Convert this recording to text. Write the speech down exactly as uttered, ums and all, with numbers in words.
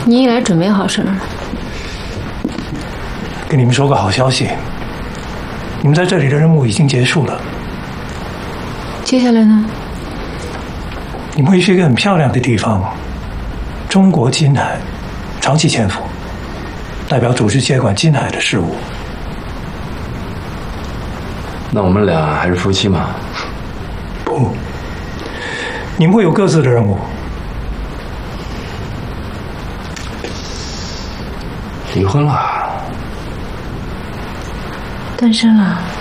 你一来准备好事了？ 给你们说个好消息，你们在这里的任务已经结束了。 接下来呢？ 你们会去一个很漂亮的地方——中国金海，长期潜伏，代表组织接管金海的事务。 那我们俩还是夫妻吗？ 不，你们会有各自的任务。 离婚了。 单身了。